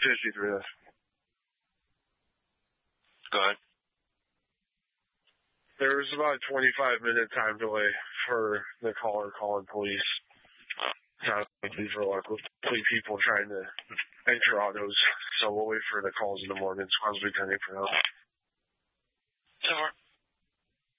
53. Go ahead. There was about a 25-minute time delay for the caller calling police. These were likely people trying to enter autos, so we'll wait for the calls in the morning. So I was returning for help. 10-4.